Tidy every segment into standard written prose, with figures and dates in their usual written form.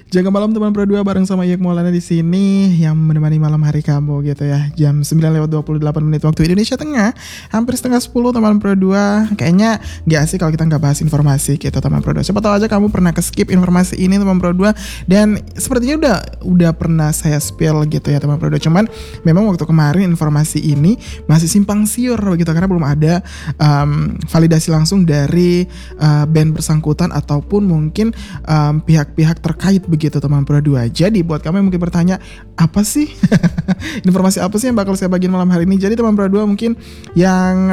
Jaga malam teman Pro 2 bareng sama Yek Maulana di sini yang menemani malam hari kamu gitu ya. Jam 9:28 waktu Indonesia Tengah, hampir setengah 10 teman Pro 2. Kayaknya gak asik kalau kita nggak bahas informasi gitu teman Pro 2. Siapa tahu aja kamu pernah skip informasi ini teman Pro 2 dan sepertinya udah pernah saya spill gitu ya teman Pro 2. Cuman memang waktu kemarin informasi ini masih simpang siur begitu karena belum ada validasi langsung dari band bersangkutan ataupun mungkin pihak-pihak terkait begitu teman Pro 2. Jadi buat kamu yang mungkin bertanya, apa sih informasi apa sih yang bakal saya bagiin malam hari ini? Jadi teman Pro 2 mungkin yang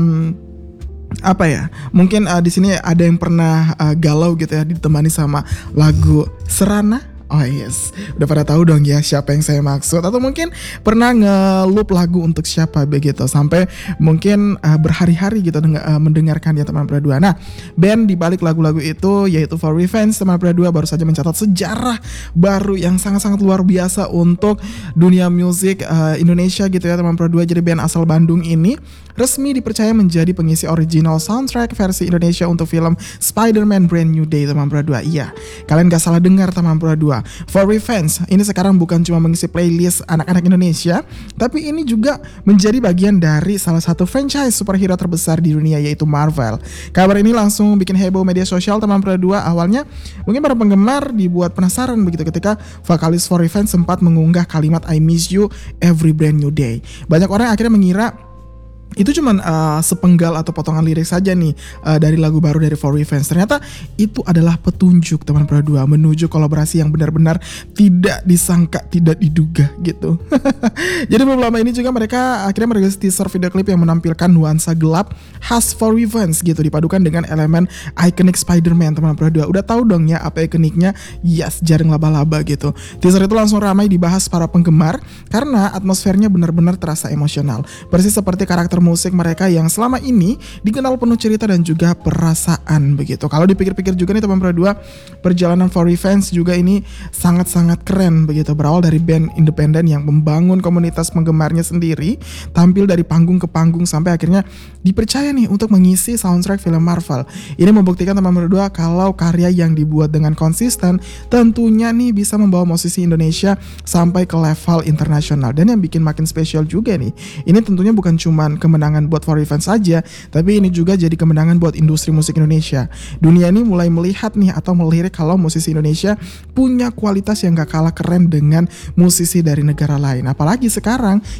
mungkin di sini ada yang pernah galau gitu ya ditemani sama lagu Serana. Oh yes, udah pada tahu dong ya siapa yang saya maksud. Atau mungkin pernah nge-loop lagu untuk siapa begitu sampai mungkin berhari-hari gitu mendengarkan ya teman Pro 2. Nah, band di balik lagu-lagu itu yaitu For Revenge teman Pro 2 baru saja mencatat sejarah baru yang sangat-sangat luar biasa untuk dunia musik Indonesia gitu ya teman Pro 2. Jadi band asal Bandung ini resmi dipercaya menjadi pengisi original soundtrack versi Indonesia untuk film Spider-Man Brand New Day teman Pro 2. Iya, kalian gak salah dengar teman Pro 2. For Revenge ini sekarang bukan cuma mengisi playlist anak-anak Indonesia, tapi ini juga menjadi bagian dari salah satu franchise superhero terbesar di dunia yaitu Marvel. Kabar ini langsung bikin heboh media sosial teman Pro 2. Awalnya mungkin para penggemar dibuat penasaran begitu ketika vokalis For Revenge sempat mengunggah kalimat I miss you every brand new day. Banyak orang akhirnya mengira itu cuman sepenggal atau potongan lirik saja nih dari lagu baru dari For Revenge. Ternyata itu adalah petunjuk teman Pro 2 menuju kolaborasi yang benar-benar tidak disangka, tidak diduga gitu. Jadi belum lama ini juga mereka akhirnya merilis teaser video klip yang menampilkan nuansa gelap khas For Revenge gitu dipadukan dengan elemen ikonik Spider-Man teman Pro 2. Udah tahu dong ya apa ikoniknya? Yes, jaring laba-laba gitu. Teaser itu langsung ramai dibahas para penggemar karena atmosfernya benar-benar terasa emosional. Persis seperti karakter musik mereka yang selama ini dikenal penuh cerita dan juga perasaan begitu. Kalau dipikir-pikir juga nih teman Pro 2, perjalanan For Revenge juga ini sangat-sangat keren begitu. Berawal dari band independen yang membangun komunitas penggemarnya sendiri, tampil dari panggung ke panggung sampai akhirnya dipercaya nih untuk mengisi soundtrack film Marvel. Ini membuktikan teman Pro 2 kalau karya yang dibuat dengan konsisten tentunya nih bisa membawa musisi Indonesia sampai ke level internasional. Dan yang bikin makin spesial juga nih, ini tentunya bukan cuman kemenangan buat For Revenge saja, tapi ini juga jadi kemenangan buat industri musik Indonesia. Dunia ini mulai melihat nih atau melirik kalau musisi Indonesia punya kualitas yang gak kalah keren dengan musisi dari negara lain. Apalagi sekarang